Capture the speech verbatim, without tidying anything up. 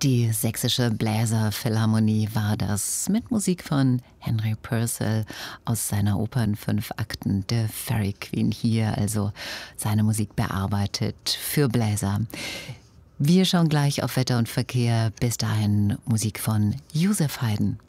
Die Sächsische Bläserphilharmonie war das mit Musik von Henry Purcell aus seiner Oper in fünf Akten, The Fairy Queen, hier also seine Musik bearbeitet für Bläser. Wir schauen gleich auf Wetter und Verkehr. Bis dahin Musik von Josef Haydn.